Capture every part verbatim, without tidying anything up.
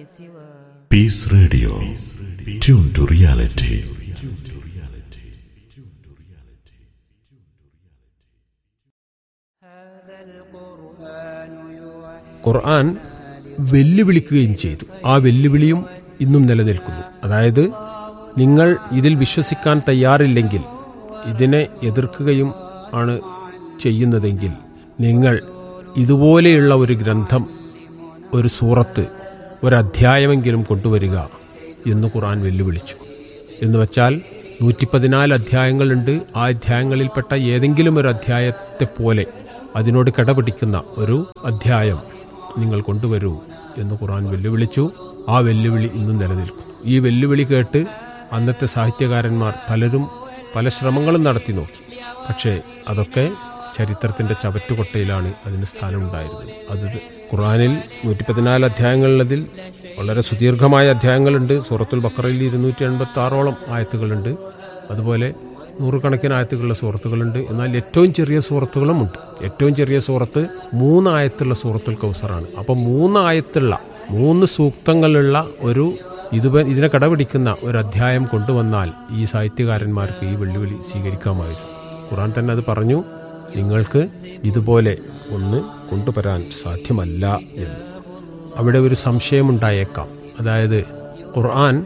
Peace Radio. Tune to reality. ഖുർആൻ വെല്ലുവിളിക്കുകയും ചെയ്തു. ആ വെല്ലുവിളിയും ഇന്നും നിലനിൽക്കുന്നു. അതായത് നിങ്ങൾ ഇതിൽ വിശ്വസിക്കാൻ തയ്യാറില്ലെങ്കിൽ, ഇതിനെ എതിർക്കുകയും ആണ് ചെയ്യുന്നതെങ്കിൽ, നിങ്ങൾ ഇതുപോലെയുള്ള ഒരു ഗ്രന്ഥം, ഒരു സൂറത്ത്, ഒരധ്യായമെങ്കിലും കൊണ്ടുവരിക എന്ന് ഖുർആൻ വെല്ലുവിളിച്ചു. എന്ന് വച്ചാൽ നൂറ്റി പതിനാല് അധ്യായങ്ങളുണ്ട്. ആ അധ്യായങ്ങളിൽപ്പെട്ട ഏതെങ്കിലും ഒരു അധ്യായത്തെ പോലെ അതിനോട് കിടപിടിക്കുന്ന ഒരു അധ്യായം നിങ്ങൾ കൊണ്ടുവരൂ എന്ന് ഖുർആൻ വെല്ലുവിളിച്ചു. ആ വെല്ലുവിളി ഇന്നും നിലനിൽക്കുന്നു. ഈ വെല്ലുവിളി കേട്ട് അന്നത്തെ സാഹിത്യകാരന്മാർ പലരും പല ശ്രമങ്ങളും നടത്തി നോക്കി. പക്ഷേ അതൊക്കെ ചരിത്രത്തിന്റെ ചവറ്റുകൊട്ടയിലാണ് അതിന് സ്ഥാനമുണ്ടായിരുന്നത്. അത് ഖുർആനിൽ നൂറ്റി പതിനാല് അധ്യായങ്ങളിലതിൽ വളരെ സുദീർഘമായ അധ്യായങ്ങളുണ്ട്. സൂറത്തുൽ ബഖറയിൽ ഇരുന്നൂറ്റി എൺപത്തി ആറോളം ആയത്തുകളുണ്ട്. അതുപോലെ നൂറുകണക്കിന് ആയത്തുകളുള്ള സൂറത്തുകളുണ്ട്. എന്നാൽ ഏറ്റവും ചെറിയ സൂറത്തുകളും ഉണ്ട്. ഏറ്റവും ചെറിയ സൂറത്ത് മൂന്ന് ആയത്തുള്ള സൂറത്തുൽ കൗസറാണ്. അപ്പം മൂന്ന് ആയത്തുള്ള മൂന്ന് സൂക്തങ്ങളുള്ള ഒരു ഇത് ഇതിനെ കടപിടിക്കുന്ന ഒരു അധ്യായം കൊണ്ടുവന്നാൽ ഈ സാഹിത്യകാരന്മാർക്ക് ഈ വെല്ലുവിളി സ്വീകരിക്കാമായിരുന്നു. ഖുർആൻ തന്നെ അത് പറഞ്ഞു, നിങ്ങൾക്ക് ഇതുപോലെ ഒന്ന് കൊണ്ടുവരാൻ സാധ്യമല്ല എന്ന്. അവിടെ ഒരു സംശയമുണ്ടായേക്കാം. അതായത് ഖുർആൻ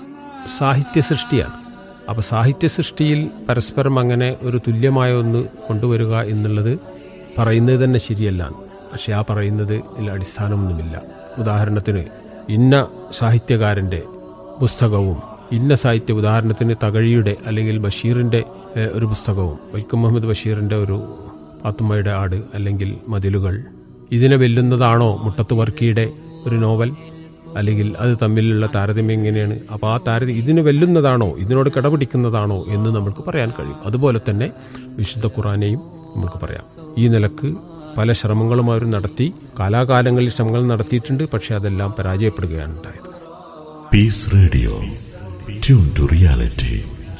സാഹിത്യ സൃഷ്ടിയാണ്. അപ്പോൾ സാഹിത്യ സൃഷ്ടിയിൽ പരസ്പരം അങ്ങനെ ഒരു തുല്യമായ ഒന്ന് കൊണ്ടുവരിക എന്നുള്ളത് പറയുന്നത് തന്നെ ശരിയല്ല. പക്ഷെ ആ പറയുന്നത് ഇതിൽ അടിസ്ഥാനമൊന്നുമില്ല. ഉദാഹരണത്തിന് ഇന്ന സാഹിത്യകാരൻ്റെ പുസ്തകവും ഇന്ന സാഹിത്യ, ഉദാഹരണത്തിന് തകഴിയുടെ അല്ലെങ്കിൽ ബഷീറിൻ്റെ ഒരു പുസ്തകവും, വൈക്കം മുഹമ്മദ് ബഷീറിൻ്റെ ഒരു പാത്തുമ്മയുടെ ആട് അല്ലെങ്കിൽ മതിലുകൾ, ഇതിനെ വെല്ലുന്നതാണോ മുട്ടത്ത് വർക്കിയുടെ ഒരു നോവൽ? അല്ലെങ്കിൽ അത് തമ്മിലുള്ള താരതമ്യം എങ്ങനെയാണ്? അപ്പോൾ ആ താരതമ്യം ഇതിന് വെല്ലുന്നതാണോ, ഇതിനോട് കിടപിടിക്കുന്നതാണോ എന്ന് നമുക്ക് പറയാൻ കഴിയും. അതുപോലെ തന്നെ വിശുദ്ധ ഖുർആനെയും നമുക്ക് പറയാം. ഈ നിലക്ക് പല ശ്രമങ്ങളും അവർ നടത്തി, കാലാകാലങ്ങളിൽ ശ്രമങ്ങൾ നടത്തിയിട്ടുണ്ട്. പക്ഷെ അതെല്ലാം പരാജയപ്പെടുകയാണ് ഉണ്ടായത്. Piece radio, tune to reality.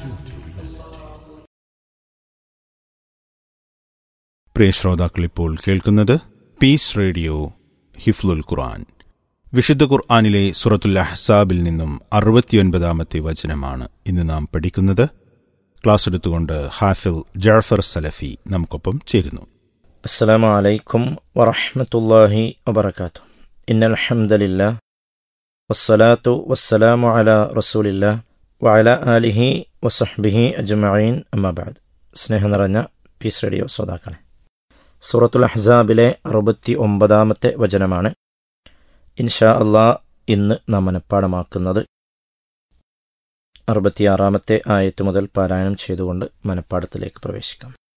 പ്രിയ ശ്രോതാക്കൾ, ഇപ്പോൾ കേൾക്കുന്നത് പീസ് റേഡിയോ ഹിഫ്ലുൽ ഖുർആൻ. വിശുദ്ധ ഖുർആനിലെ സൂറത്തുൽ അഹ്സാബിൽ നിന്നും അറുപത്തിയൊൻപതാമത്തെ വചനമാണ് ഇന്ന് നാം പഠിക്കുന്നത്. ക്ലാസ് എടുത്തുകൊണ്ട് ഹാഫിൽ ജഅഫർ സലഫി നമുക്കൊപ്പം ചേരുന്നു. അസ്സലാമു അലൈക്കും വറഹ്മത്തുള്ളാഹി വബറകാതുഹു. ഇന്നൽ ഹംദലില്ലാഹ് വസ്സലാത്തു വസ്സലാമു അലാ റസൂലില്ലാഹ് വഅലാ ആലിഹി വസഹ്ബിഹി അജ്മഈൻ. അമ്മാ ബഅദ്. സ്നേഹം നിറഞ്ഞ പീസ് റേഡിയോ ശ്രോതാക്കളെ, സൂറത്തുൽ അഹ്സാബിലെ അറുപത്തി ഒമ്പതാമത്തെ വചനമാണ് ഇൻഷാ അള്ളാഹ് ഇന്ന് നാം മനഃപ്പാടമാക്കുന്നത്. അറുപത്തിയാറാമത്തെ ആയത്ത് മുതൽ പാരായണം ചെയ്തുകൊണ്ട് മനഃപ്പാടത്തിലേക്ക് പ്രവേശിക്കാം.